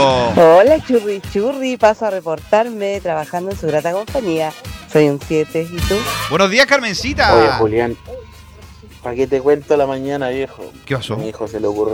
Hola, Churri Churri. Paso a reportarme trabajando en su grata compañía. Soy un 7. ¿Y tú? Buenos días, Carmencita. Oye, Julián, ¿para qué te cuento la mañana, viejo? ¿Qué pasó? A mi hijo se le ocurrió